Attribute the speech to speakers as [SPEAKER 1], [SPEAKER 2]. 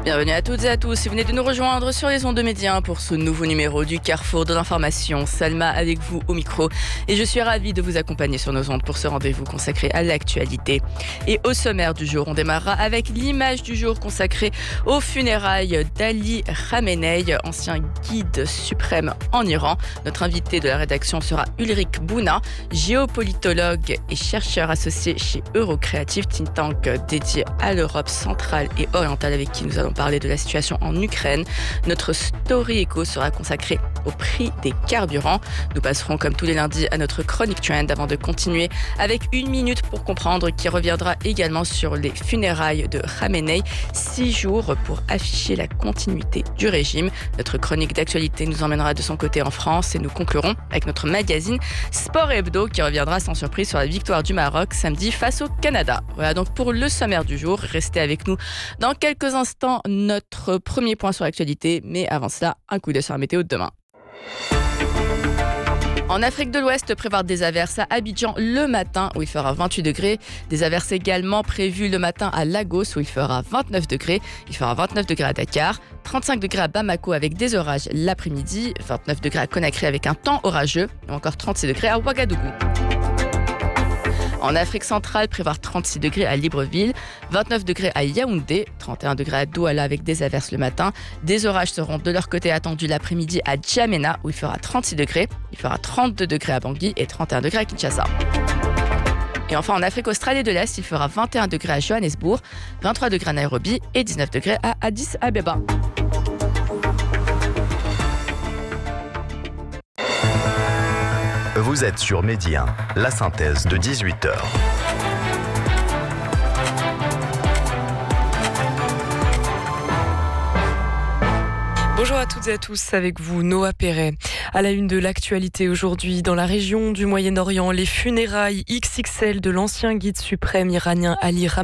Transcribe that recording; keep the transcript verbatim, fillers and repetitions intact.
[SPEAKER 1] Bienvenue à toutes et à tous. Si vous venez de nous rejoindre sur les ondes de Média pour ce nouveau numéro du Carrefour de l'information, Salma avec vous au micro et je suis ravie de vous accompagner sur nos ondes pour ce rendez-vous consacré à l'actualité. Et au sommaire du jour, on démarrera avec l'image du jour consacrée aux funérailles d'Ali Khamenei, ancien guide suprême en Iran. Notre invité de la rédaction sera Ulrich Bouna, géopolitologue et chercheur associé chez Eurocreative, think tank dédié à l'Europe centrale et orientale, avec qui nous allons parler de la situation en Ukraine. Notre Story Echo sera consacrée au prix des carburants. Nous passerons comme tous les lundis à notre chronique trend avant de continuer avec une minute pour comprendre, qui reviendra également sur les funérailles de Khamenei, six jours pour afficher la continuité du régime. Notre chronique d'actualité nous emmènera de son côté en France et nous conclurons avec notre magazine Sport Hebdo qui reviendra sans surprise sur la victoire du Maroc samedi face au Canada. Voilà donc pour le sommaire du jour. Restez avec nous dans quelques instants. Notre premier point sur l'actualité, mais avant cela, un coup d'œil sur la météo de demain. En Afrique de l'Ouest, prévoir des averses à Abidjan le matin où il fera vingt-huit degrés. Des averses également prévues le matin à Lagos où il fera vingt-neuf degrés. Il fera vingt-neuf degrés à Dakar, trente-cinq degrés à Bamako avec des orages l'après-midi, vingt-neuf degrés à Conakry avec un temps orageux ou encore trente-six degrés à Ouagadougou. En Afrique centrale, prévoir trente-six degrés à Libreville, vingt-neuf degrés à Yaoundé, trente et un degrés à Douala avec des averses le matin. Des orages seront de leur côté attendus l'après-midi à Djamena où il fera trente-six degrés. Il fera trente-deux degrés à Bangui et trente et un degrés à Kinshasa. Et enfin en Afrique australe et de l'Est, il fera vingt et un degrés à Johannesburg, vingt-trois degrés à Nairobi et dix-neuf degrés à Addis Abeba.
[SPEAKER 2] Vous êtes sur Média, la synthèse de dix-huit heures.
[SPEAKER 3] Bonjour à toutes et à tous, avec vous Noah Perret. À la une de l'actualité aujourd'hui, dans la région du Moyen-Orient, les funérailles X X L de l'ancien guide suprême iranien Ali Khamenei